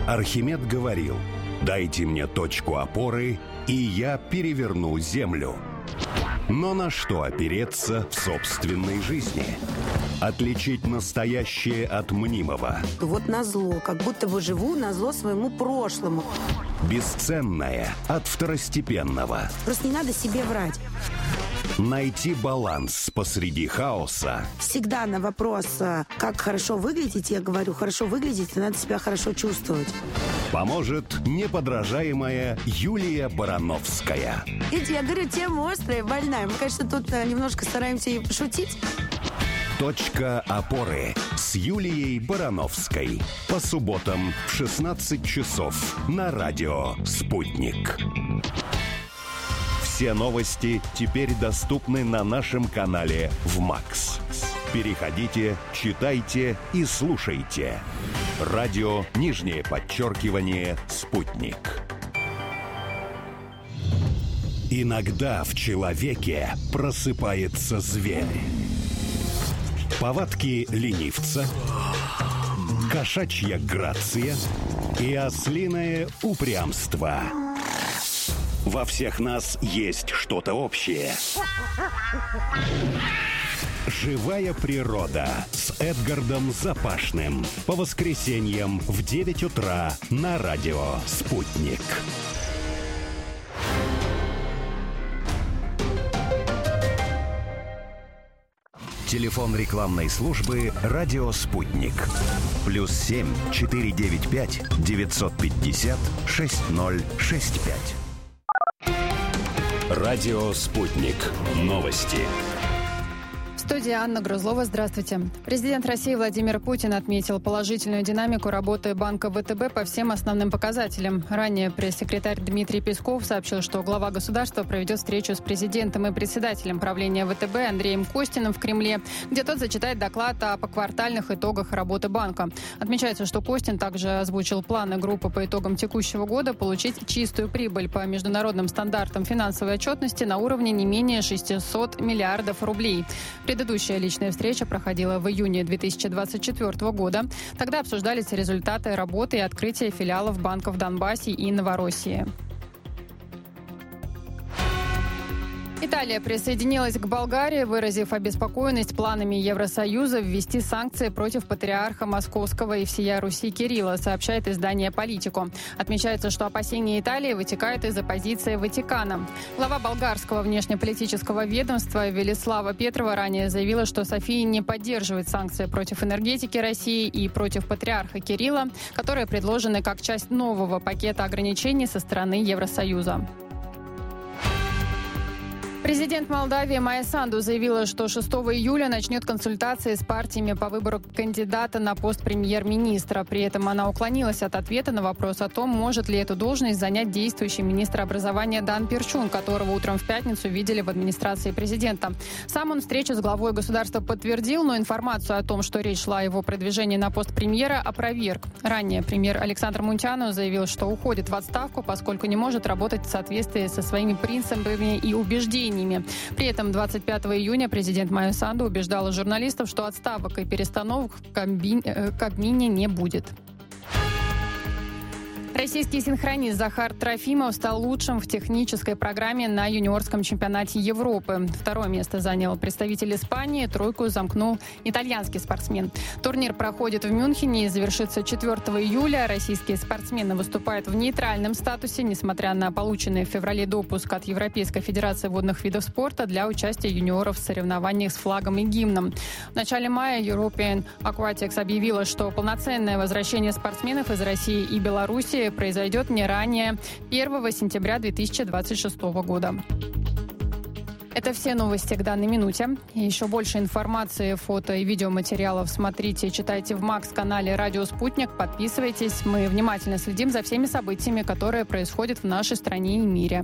Архимед говорил: «Дайте мне точку опоры, и я переверну землю». Но на что опереться в собственной жизни? Отличить настоящее от мнимого. Вот назло, как будто бы живу назло своему прошлому. Бесценное от второстепенного. Просто не надо себе врать. Найти баланс посреди хаоса. Всегда на вопрос, как хорошо выглядеть, я говорю, хорошо выглядеть, надо себя хорошо чувствовать. Поможет неподражаемая Юлия Барановская. Видите, я говорю, тема острая, больная. Мы, конечно, тут немножко стараемся и пошутить. Точка опоры с Юлией Барановской. По субботам в 16 часов на радио «Спутник». Все новости теперь доступны на нашем канале в МАКС. Переходите, читайте и слушайте. Радио _, «Спутник». Иногда в человеке просыпается зверь. Повадки ленивца, кошачья грация и ослиное упрямство. Во всех нас есть что-то общее. «Живая природа» с Эдгардом Запашным. По воскресеньям в 9 утра на радио «Спутник». Телефон рекламной службы «Радио Спутник». +7 495 950 6065. Радио «Спутник». Новости. В студии Анна Грузлова. Здравствуйте. Президент России Владимир Путин отметил положительную динамику работы банка ВТБ по всем основным показателям. Ранее пресс-секретарь Дмитрий Песков сообщил, что глава государства проведет встречу с президентом и председателем правления ВТБ Андреем Костиным в Кремле, где тот зачитает доклад о поквартальных итогах работы банка. Отмечается, что Костин также озвучил планы группы по итогам текущего года получить чистую прибыль по международным стандартам финансовой отчетности на уровне не менее 600 миллиардов рублей. Предыдущая личная встреча проходила в июне 2024 года. Тогда обсуждались результаты работы и открытия филиалов банка в Донбассе и Новороссии. Италия присоединилась к Болгарии, выразив обеспокоенность планами Евросоюза ввести санкции против патриарха Московского и всея Руси Кирилла, сообщает издание «Политико». Отмечается, что опасения Италии вытекают из оппозиции Ватикана. Глава болгарского внешнеполитического ведомства Велислава Петрова ранее заявила, что София не поддерживает санкции против энергетики России и против патриарха Кирилла, которые предложены как часть нового пакета ограничений со стороны Евросоюза. Президент Молдавии Майя Санду заявила, что 6 июля начнет консультации с партиями по выбору кандидата на пост премьер-министра. При этом она уклонилась от ответа на вопрос о том, может ли эту должность занять действующий министр образования Дан Перчун, которого утром в пятницу видели в администрации президента. Сам он встречу с главой государства подтвердил, но информацию о том, что речь шла о его продвижении на пост премьера, опроверг. Ранее премьер Александр Мунтяну заявил, что уходит в отставку, поскольку не может работать в соответствии со своими принципами и убеждениями. При этом 25 июня президент Майя Санду убеждала журналистов, что отставок и перестановок в Кабмине не будет. Российский синхронист Захар Трофимов стал лучшим в технической программе на юниорском чемпионате Европы. Второе место занял представитель Испании, тройку замкнул итальянский спортсмен. Турнир проходит в Мюнхене и завершится 4 июля. Российские спортсмены выступают в нейтральном статусе, несмотря на полученный в феврале допуск от Европейской Федерации водных видов спорта для участия юниоров в соревнованиях с флагом и гимном. В начале мая European Aquatics объявила, что полноценное возвращение спортсменов из России и Беларуси произойдет не ранее 1 сентября 2026 года. Это все новости к данной минуте. И еще больше информации, фото и видеоматериалов смотрите и читайте в МАКС-канале «Радио Спутник». Подписывайтесь. Мы внимательно следим за всеми событиями, которые происходят в нашей стране и мире.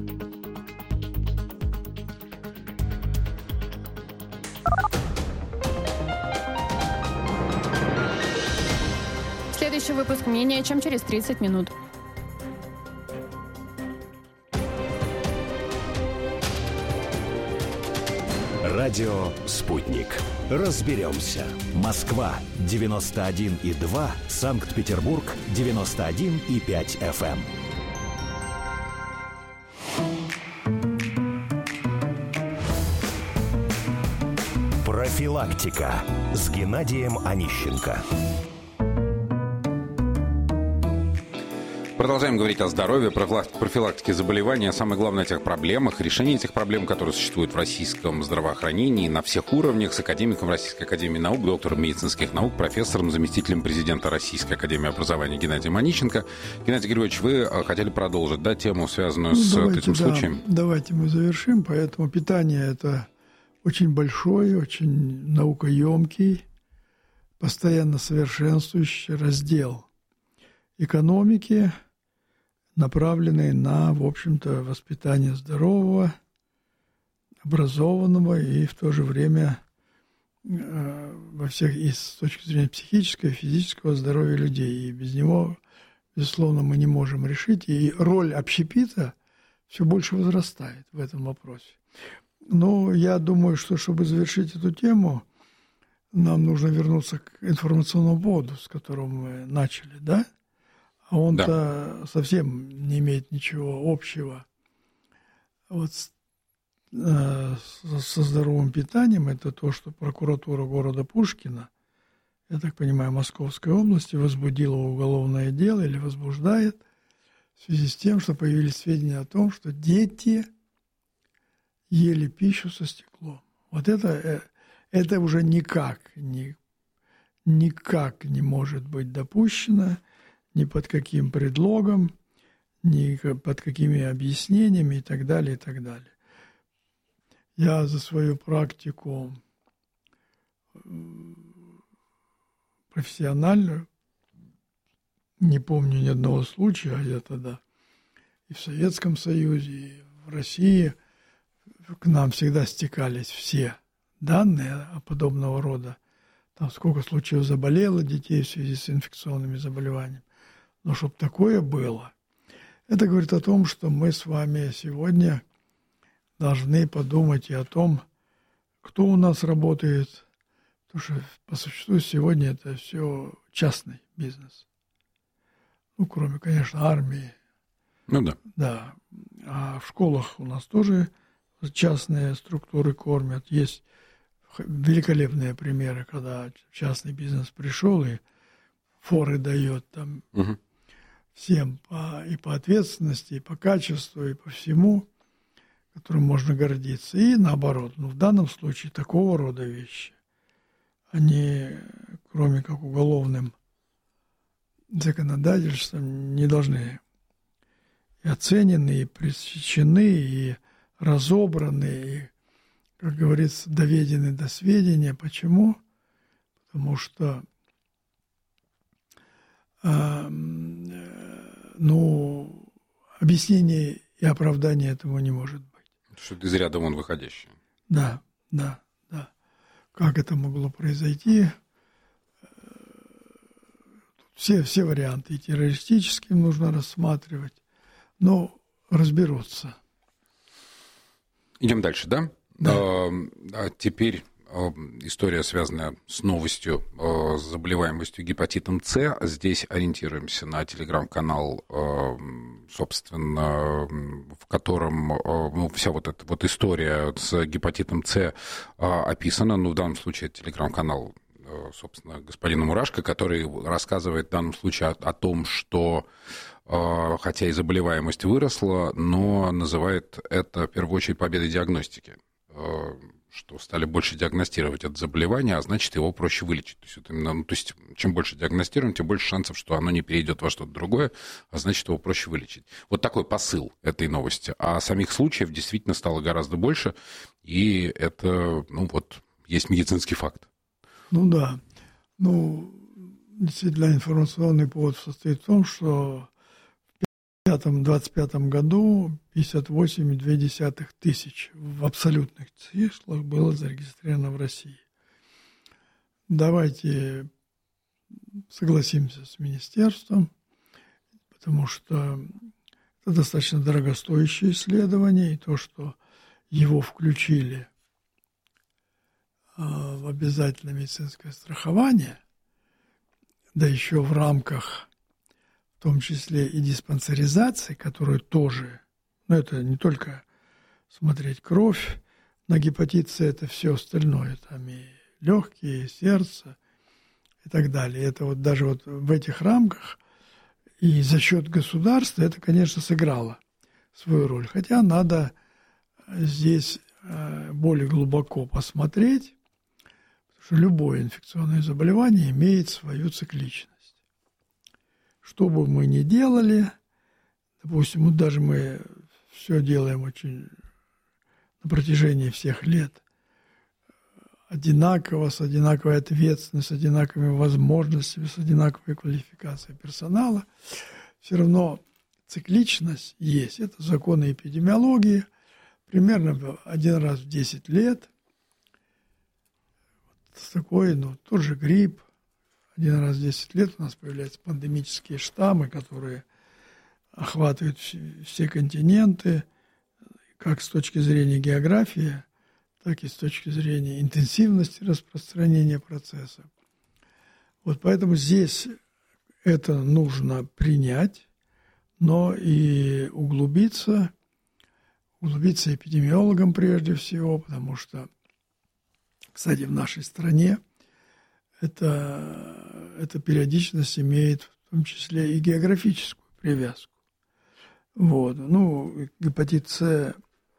Следующий выпуск менее чем через 30 минут. Радио «Спутник». Разберемся. Москва 91,2, Санкт-Петербург 91,5 FM. Профилактика с Геннадием Онищенко. Продолжаем говорить о здоровье, профилактике заболеваний, а самое главное, о тех проблемах, решении этих проблем, которые существуют в российском здравоохранении на всех уровнях, с академиком Российской академии наук, доктором медицинских наук, профессором, заместителем президента Российской академии образования Геннадием Онищенко. Геннадий Григорьевич, вы хотели продолжить, да, тему, связанную с этим случаем? Давайте мы завершим. Поэтому питание – это очень большой, очень наукоемкий, постоянно совершенствующий раздел экономики, направленный на, в общем-то, воспитание здорового, образованного и в то же время во всех, и с точки зрения психического и физического здоровья людей. И без него, безусловно, мы не можем решить. И роль общепита все больше возрастает в этом вопросе. Но я думаю, что, чтобы завершить эту тему, нам нужно вернуться к информационному поводу, с которого мы начали, да? А он-то совсем не имеет ничего общего вот со здоровым питанием. Это то, что прокуратура города Пушкина, я так понимаю, Московской области, возбудила уголовное дело или возбуждает в связи с тем, что появились сведения о том, что дети ели пищу со стеклом. Вот это уже никак не может быть допущено, ни под каким предлогом, ни под какими объяснениями и так далее, и так далее. Я за свою практику профессиональную не помню ни одного случая, а я тогда и в Советском Союзе, и в России к нам всегда стекались все данные о подобного рода. Там сколько случаев заболело детей в связи с инфекционными заболеваниями. Но чтобы такое было, это говорит о том, что мы с вами сегодня должны подумать и о том, кто у нас работает. Потому что по существу сегодня это все частный бизнес. Ну, кроме, конечно, армии. Ну да. Да. А в школах у нас тоже частные структуры кормят. Есть великолепные примеры, когда частный бизнес пришел и форы дает там всем и по ответственности, и по качеству, и по всему, которым можно гордиться. И наоборот. Но в данном случае такого рода вещи, они, кроме как уголовным законодательством, не должны и оценены, и пресечены, и разобраны, и, как говорится, доведены до сведения. Почему? Потому что объяснения и оправдания этому не может быть. Что-то из ряда вон выходящее. Да. Как это могло произойти? Все варианты. И террористическим нужно рассматривать. Но разберутся. Идем дальше, да? Да. А теперь история, связанная с новостью, с заболеваемостью гепатитом С. Здесь ориентируемся на телеграм-канал, собственно, в котором вся вот эта вот история с гепатитом С описана. Ну, в данном случае это телеграм-канал, собственно, господина Мурашко, который рассказывает в данном случае о том, что хотя и заболеваемость выросла, но называет это в первую очередь победой диагностики, что стали больше диагностировать это заболевание, а значит, его проще вылечить. То есть, это именно, то есть чем больше диагностируем, тем больше шансов, что оно не перейдет во что-то другое, а значит, его проще вылечить. Вот такой посыл этой новости. А самих случаев действительно стало гораздо больше, и это, есть медицинский факт. Ну да. Действительно, информационный повод состоит в том, что в 2025 году 58,2 тысяч в абсолютных числах было зарегистрировано в России. Давайте согласимся с министерством, потому что это достаточно дорогостоящее исследование, и то, что его включили в обязательное медицинское страхование, да еще в рамках, в том числе и диспансеризации, которую тоже, это не только смотреть кровь, на гепатит С это все остальное, там и легкие, и сердце и так далее. Это вот даже вот в этих рамках и за счет государства это, конечно, сыграло свою роль. Хотя надо здесь более глубоко посмотреть, потому что любое инфекционное заболевание имеет свою цикличность. Что бы мы ни делали, допустим, вот даже мы все делаем очень на протяжении всех лет одинаково, с одинаковой ответственностью, с одинаковыми возможностями, с одинаковой квалификацией персонала, все равно цикличность есть. Это законы эпидемиологии. Примерно один раз в 10 лет. Такой, тот же грипп. Один раз в 10 лет у нас появляются пандемические штаммы, которые охватывают все континенты, как с точки зрения географии, так и с точки зрения интенсивности распространения процесса. Вот поэтому здесь это нужно принять, но и углубиться эпидемиологам прежде всего, потому что, кстати, в нашей стране эта периодичность имеет в том числе и географическую привязку. Вот. Гепатит С,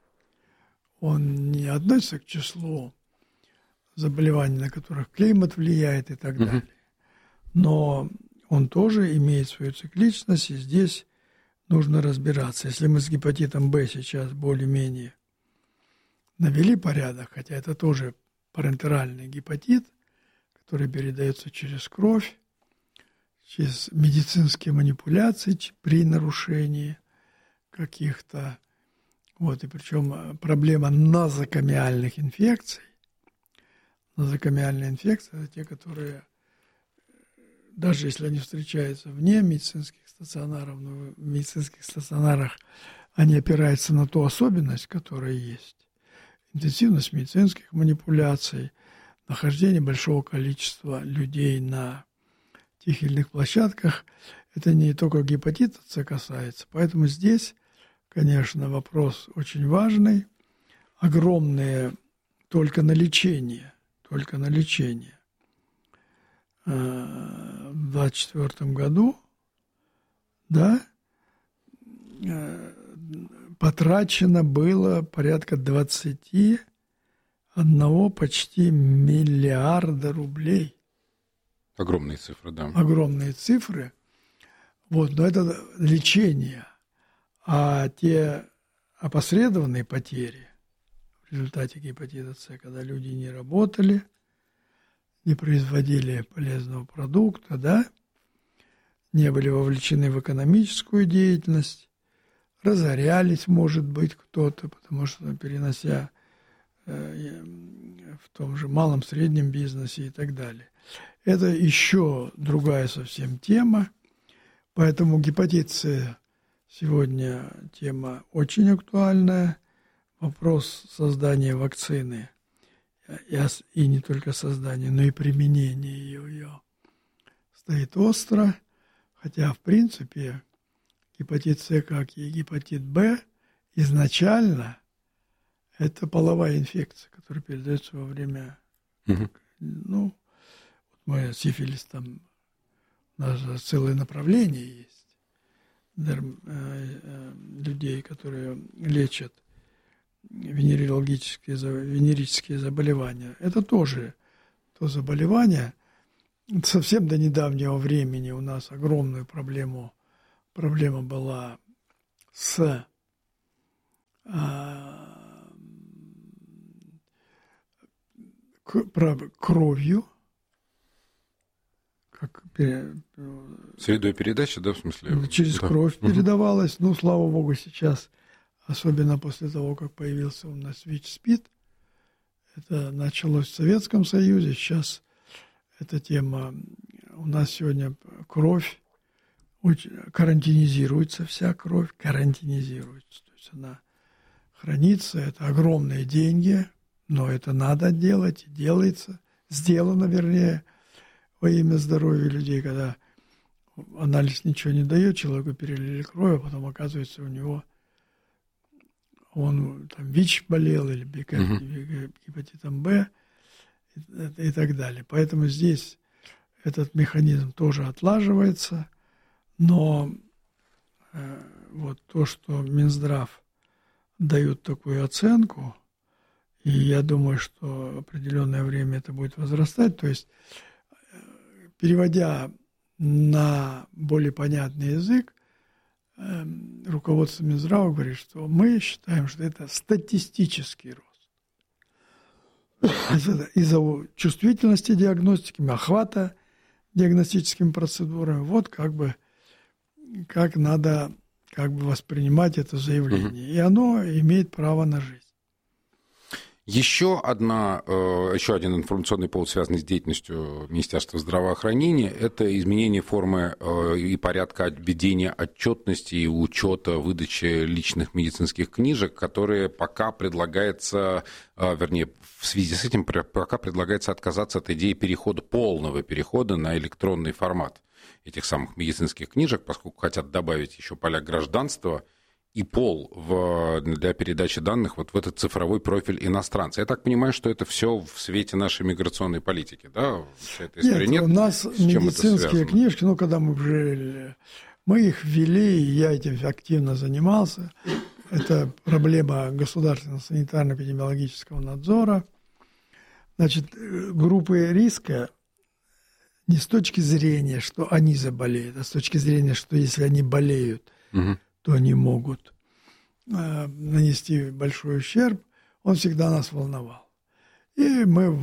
он не относится к числу заболеваний, на которых климат влияет и так далее. Но он тоже имеет свою цикличность, и здесь нужно разбираться. Если мы с гепатитом Б сейчас более-менее навели порядок, хотя это тоже парентеральный гепатит, который передается через кровь, через медицинские манипуляции при нарушении каких-то. И причем проблема нозокомиальных инфекций. Нозокомиальные инфекции – это те, которые, даже если они встречаются вне медицинских стационаров, но в медицинских стационарах они опираются на ту особенность, которая есть. Интенсивность медицинских манипуляций, нахождение большого количества людей на тех или иных площадках. Это не только гепатита С касается. Поэтому здесь, конечно, вопрос очень важный. Огромные только на лечение. В 2024 году, потрачено было порядка 21 почти миллиарда рублей. Огромные цифры, да. Огромные цифры. Но это лечение. А те опосредованные потери в результате гепатита С, когда люди не работали, не производили полезного продукта, не были вовлечены в экономическую деятельность, разорялись, может быть, кто-то, потому что, перенося в том же малом, среднем бизнесе и так далее. Это еще другая совсем тема, поэтому гепатит С сегодня тема очень актуальная. Вопрос создания вакцины, и не только создания, но и применения ее стоит остро, хотя, в принципе, гепатит С, как и гепатит Б, изначально это половая инфекция, которая передается во время, сифилис, там у нас целое направление есть людей, которые лечат венерические заболевания. Это тоже то заболевание. Совсем до недавнего времени у нас огромная проблема была с кровью, как средой передачи, в смысле? Через кровь передавалась. Слава богу, сейчас, особенно после того, как появился у нас ВИЧ-СПИД, это началось в Советском Союзе, сейчас эта тема, у нас сегодня кровь, карантинизируется вся кровь, то есть она хранится, это огромные деньги но это надо делать, делается, сделано, вернее, во имя здоровья людей, когда анализ ничего не дает, человеку перелили кровь, а потом оказывается у него он там ВИЧ болел или гепатитом Б и так далее. Поэтому здесь этот механизм тоже отлаживается, но вот то, что Минздрав дает такую оценку, и я думаю, что определенное время это будет возрастать, то есть переводя на более понятный язык, руководство Минздрава говорит, что мы считаем, что это статистический рост. Из-за чувствительности диагностики, охвата диагностическими процедурами, вот как надо воспринимать это заявление. И оно имеет право на жизнь. Еще один информационный повод, связанный с деятельностью Министерства здравоохранения, это изменение формы и порядка ведения отчетности и учета выдачи личных медицинских книжек, которые пока предлагается, вернее, в связи с этим пока предлагается отказаться от идеи полного перехода на электронный формат этих самых медицинских книжек, поскольку хотят добавить еще поля гражданства и пол для передачи данных вот в этот цифровой профиль иностранца. Я так понимаю, что это все в свете нашей миграционной политики, да? Вся эта история. Нет, у нас медицинские книжки, когда мы их ввели, и я этим активно занимался. Это проблема государственного санитарно-эпидемиологического надзора. Значит, группы риска не с точки зрения, что они заболеют, а с точки зрения, что если они болеют, то они могут нанести большой ущерб, он всегда нас волновал. И мы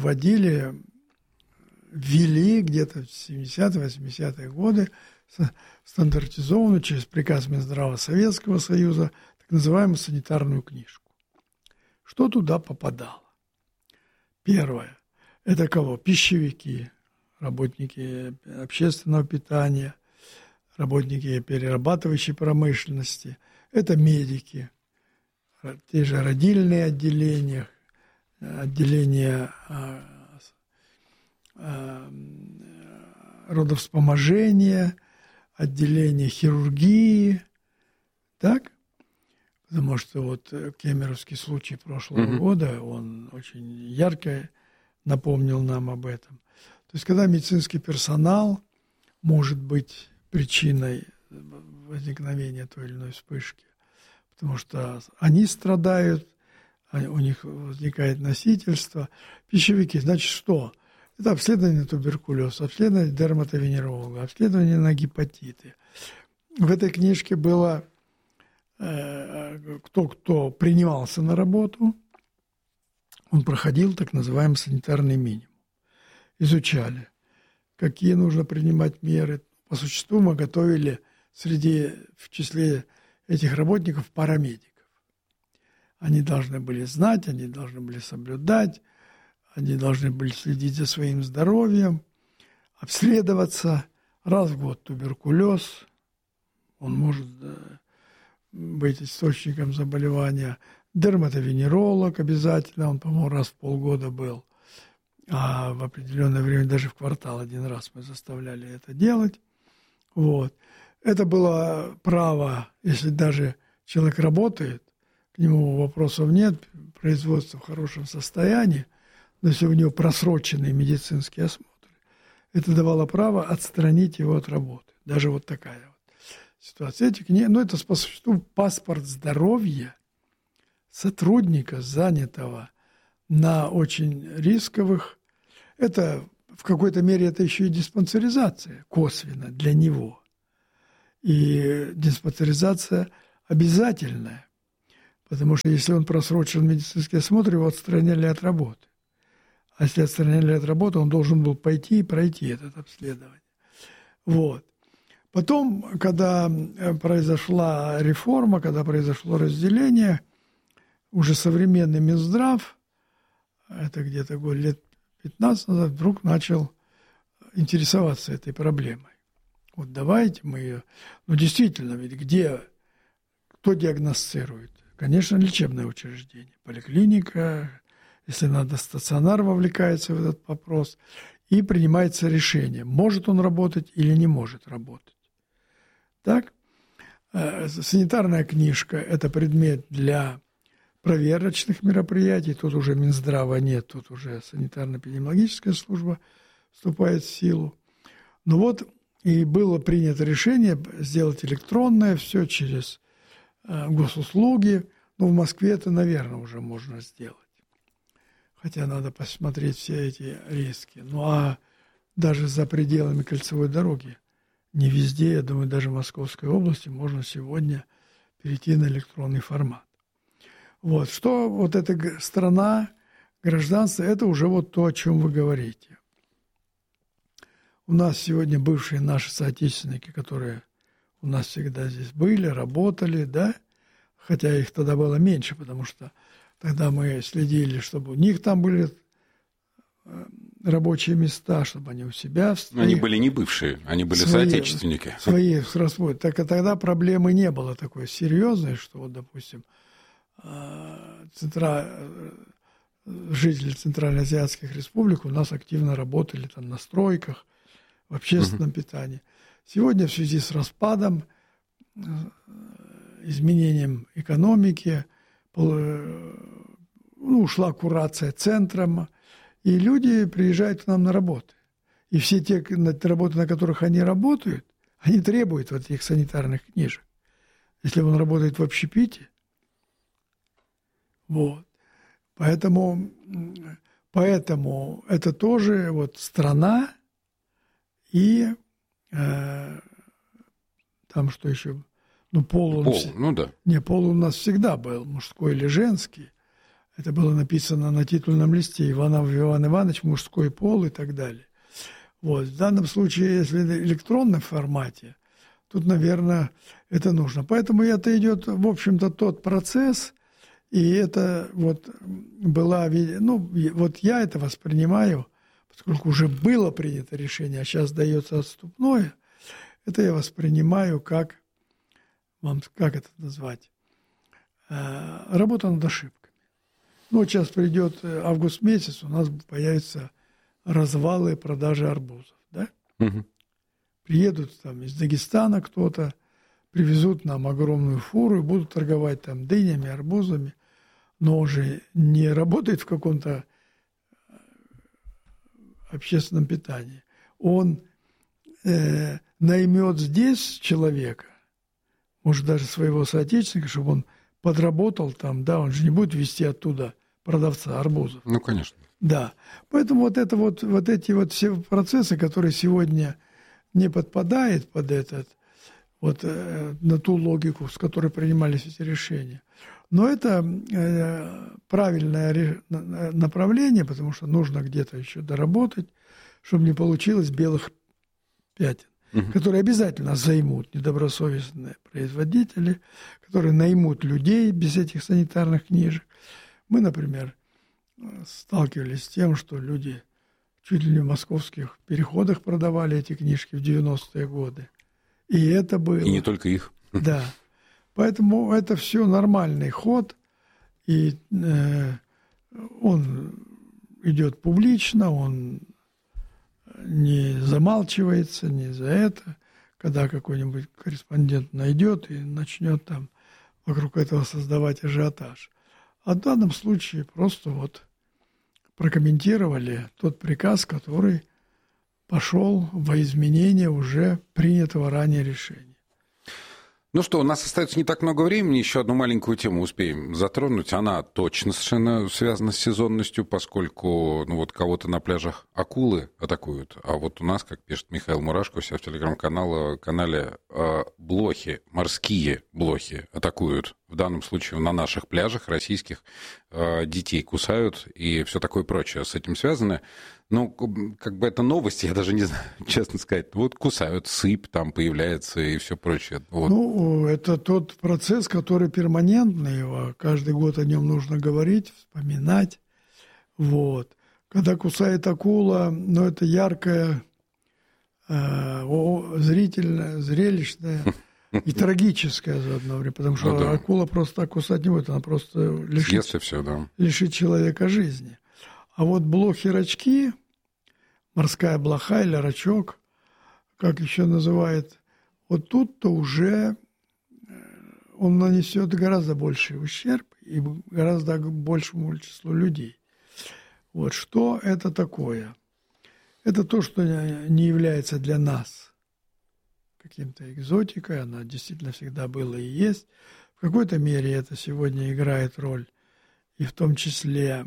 ввели где-то в 70-е, 80-е годы стандартизованную через приказ Минздрава Советского Союза так называемую санитарную книжку. Что туда попадало? Первое. Это кого? Пищевики, работники общественного питания, работники перерабатывающей промышленности, это медики, те же родильные отделения родовспоможения, отделения хирургии, так? Потому что вот кемеровский случай прошлого года, он очень ярко напомнил нам об этом. То есть, когда медицинский персонал может быть причиной возникновения той или иной вспышки, потому что они страдают, у них возникает носительство. Пищевики, значит, что? Это обследование на туберкулез, обследование дерматовенеролога, обследование на гепатиты. В этой книжке было кто принимался на работу, он проходил так называемый санитарный минимум. Изучали, какие нужно принимать меры. По существу мы готовили в числе этих работников парамедиков. Они должны были знать, они должны были соблюдать, они должны были следить за своим здоровьем, обследоваться. Раз в год туберкулез, он может быть источником заболевания. Дерматовенеролог обязательно, он, по-моему, раз в полгода был. А в определенное время, даже в квартал один раз мы заставляли это делать. Вот. Это было право, если даже человек работает, к нему вопросов нет, производство в хорошем состоянии, но если у него просроченные медицинские осмотры, это давало право отстранить его от работы. Даже вот такая вот ситуация. Это по существу паспорт здоровья сотрудника, занятого на очень рисковых. Это в какой-то мере это еще и диспансеризация косвенно для него. И диспансеризация обязательная, потому что если он просрочил медицинский осмотр, его отстраняли от работы. А если отстраняли от работы, он должен был пойти и пройти это обследование. Вот. Потом, когда произошла реформа, когда произошло разделение, уже современный Минздрав, это где-то лет 15 назад, вдруг начал интересоваться этой проблемой. Вот давайте мы ее... действительно, ведь кто диагностирует? Конечно, лечебное учреждение, поликлиника, Если надо, стационар вовлекается в этот вопрос, и принимается решение, может он работать или не может работать. Так? Санитарная книжка – это предмет для проверочных мероприятий. Тут уже Минздрава нет, тут уже санитарно-эпидемиологическая служба вступает в силу. Ну вот, и было принято решение сделать электронное все через госуслуги. Ну, в Москве это, наверное, уже можно сделать. Хотя надо посмотреть все эти риски. Ну, а даже за пределами кольцевой дороги, не везде, я думаю, даже в Московской области можно сегодня перейти на электронный формат. Вот, что вот эта страна, гражданство, это уже вот то, о чем вы говорите. У нас сегодня бывшие наши соотечественники, которые у нас всегда здесь были, работали, да, хотя их тогда было меньше, потому что тогда мы следили, чтобы у них там были рабочие места, чтобы они у себя... Но они были не бывшие, они были соотечественники. Свои распорядки. Так и тогда проблемы не было такой серьезной, что, вот, допустим, жители центральноазиатских республик у нас активно работали там на стройках, в общественном питании. Сегодня в связи с распадом, изменением экономики, ушла курация центром, и люди приезжают к нам на работы. И все те работы, на которых они работают, они требуют вот этих санитарных книжек. Если он работает в общепите, вот. Поэтому это тоже вот страна, и там что еще? Ну, пол да. Не, пол у нас всегда был, мужской или женский. Это было написано на титульном листе: Иванов Иван Иванович, мужской пол и так далее. Вот. В данном случае, если в электронном формате, тут, наверное, это нужно. Поэтому это идет, в общем-то, тот процесс, и это вот была... Ну, вот я это воспринимаю, поскольку уже было принято решение, а сейчас дается отступное, это я воспринимаю как это назвать? Работа над ошибками. Ну, вот сейчас придет август месяц, у нас появятся развалы продажи арбузов, да? Угу. Приедут там из Дагестана кто-то, привезут нам огромную фуру и будут торговать там дынями, арбузами, но уже не работает в каком-то общественном питании. Он наймет здесь человека, может, даже своего соотечественника, чтобы он подработал там, да, он же не будет везти оттуда продавца арбузов. Ну, конечно. Да. Поэтому вот эти вот все процессы, которые сегодня не подпадают под на ту логику, с которой принимались эти решения. Но это правильное направление, потому что нужно где-то еще доработать, чтобы не получилось белых пятен, которые обязательно займут недобросовестные производители, которые наймут людей без этих санитарных книжек. Мы, например, сталкивались с тем, что люди чуть ли не в московских переходах продавали эти книжки в 90-е годы. И это было... И не только их. Да. Поэтому это все нормальный ход, и он идет публично, он не замалчивается ни за это, когда какой-нибудь корреспондент найдет и начнет там вокруг этого создавать ажиотаж. А в данном случае просто вот прокомментировали тот приказ, который пошел во изменение уже принятого ранее решения. Ну что, у нас остается не так много времени, еще одну маленькую тему успеем затронуть. Она точно совершенно связана с сезонностью, поскольку кого-то на пляжах акулы атакуют, а вот у нас, как пишет Михаил Мурашко у себя в телеграм-канале, блохи, морские блохи атакуют. В данном случае на наших пляжах российских детей кусают и все такое прочее с этим связано. Ну, как бы это новость, я даже не знаю, честно сказать. Вот кусают, сыпь там появляется и все прочее. Вот. Ну, это тот процесс, который перманентный, каждый год о нем нужно говорить, вспоминать. Вот. Когда кусает акула, это яркое, зрелищное и трагическое за одно время, потому что акула просто так кусать не будет, она просто лишит человека жизни. А вот блохи-рачки, морская блоха или рачок, как еще называют, вот тут-то уже он нанесет гораздо больший ущерб и гораздо большему числу людей. Вот что это такое? Это то, что не является для нас каким-то экзотикой, она действительно всегда была и есть. В какой-то мере это сегодня играет роль, и в том числе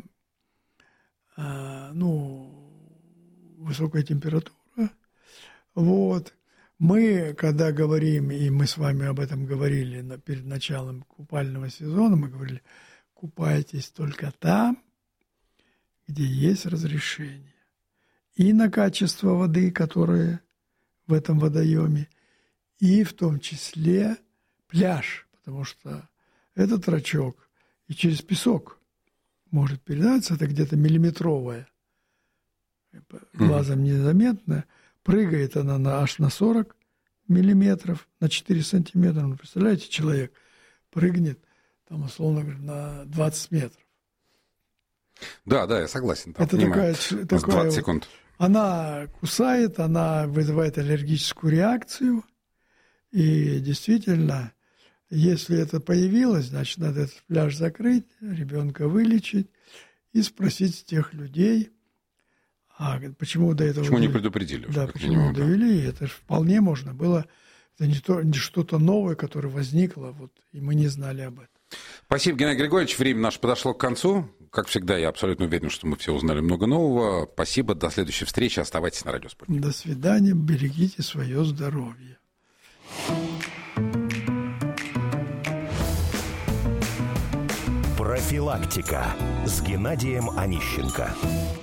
высокая температура. Вот. Мы, когда говорим, и мы с вами об этом говорили перед началом купального сезона, мы говорили, купайтесь только там, где есть разрешение. И на качество воды, которое в этом водоеме, и в том числе пляж, потому что этот рачок и через песок может передаться, это где-то миллиметровая, глазом незаметная, прыгает она аж на 40 миллиметров, на 4 сантиметра. Ну, представляете, человек прыгнет, там, условно говоря, на 20 метров. Да, я согласен. Это такая 20 секунд. Она кусает, она вызывает аллергическую реакцию. И действительно, если это появилось, значит, надо этот пляж закрыть, ребенка вылечить и спросить тех людей, почему до этого... Почему не предупредили? Да, почему довели. Это же вполне можно было. Это не что-то новое, которое возникло, и мы не знали об этом. Спасибо, Геннадий Григорьевич. Время наше подошло к концу. Как всегда, я абсолютно уверен, что мы все узнали много нового. Спасибо. До следующей встречи. Оставайтесь на Радио Спутник. До свидания. Берегите свое здоровье. Профилактика с Геннадием Онищенко.